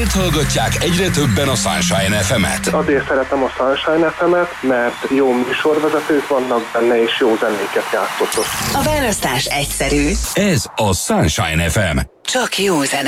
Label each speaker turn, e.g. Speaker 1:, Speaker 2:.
Speaker 1: Miért hallgatják egyre többen a Sunshine FM-et?
Speaker 2: Azért szeretem a Sunshine FM-et, mert jó műsorvezetők vannak benne, és jó zenéket játszotok.
Speaker 3: A választás egyszerű.
Speaker 1: Ez a Sunshine FM.
Speaker 3: Csak jó zene.